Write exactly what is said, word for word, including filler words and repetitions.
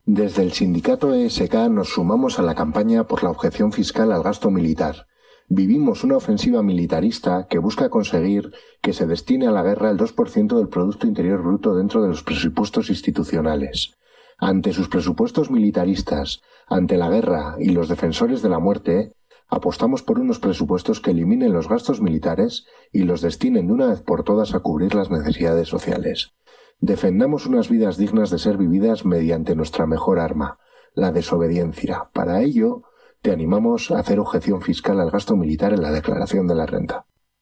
Desde el sindicato E S K nos sumamos a la campaña por la objeción fiscal al gasto militar. Vivimos una ofensiva militarista que busca conseguir que se destine a la guerra el dos por ciento del Producto Interior Bruto dentro de los presupuestos institucionales. Ante sus presupuestos militaristas, ante la guerra y los defensores de la muerte, apostamos por unos presupuestos que eliminen los gastos militares y los destinen de una vez por todas a cubrir las necesidades sociales. Defendamos unas vidas dignas de ser vividas mediante nuestra mejor arma, la desobediencia. Para ello, te animamos a hacer objeción fiscal al gasto militar en la declaración de la renta.